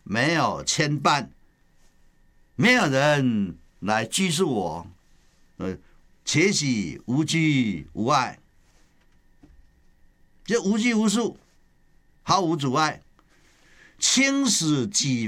没有牵绊，没有人来拘束我，且喜无拘无碍，就无拘无束，毫无阻碍，轻使己